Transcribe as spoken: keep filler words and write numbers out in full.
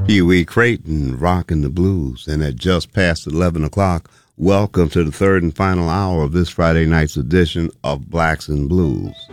Pee Wee Creighton rocking the blues. And at just past eleven o'clock, welcome to the third and final hour of this Friday night's edition of Blacks and Blues.